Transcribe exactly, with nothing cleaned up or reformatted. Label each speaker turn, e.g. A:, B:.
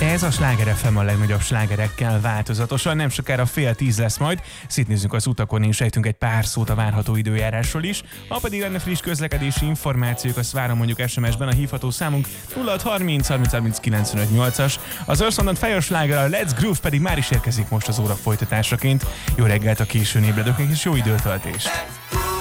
A: Ez a Sláger ef em a legnagyobb slágerekkel változatosan, nem sokára fél tíz lesz majd, szétnézzünk az utakon és ejtünk egy pár szót a várható időjárásról is. Ha pedig lenne friss közlekedési információk, azt várom mondjuk es em es-ben a hívható számunk nulla hat harminc harminc harminc kilencvenöt nyolcas. Az Earth fejes sláger, a Let's Groove pedig már is érkezik most az óra folytatásaként. Jó reggelt a későn ébredőknek és jó időtöltést!